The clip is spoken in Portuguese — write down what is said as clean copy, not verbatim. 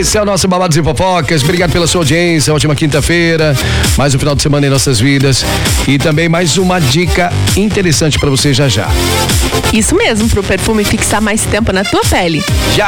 Esse é o nosso Babados e Fofocas. Obrigado pela sua audiência. Ótima quinta-feira. Mais um final de semana em nossas vidas. E também mais uma dica interessante pra você já. Isso mesmo, pro perfume fixar mais tempo na tua pele. Já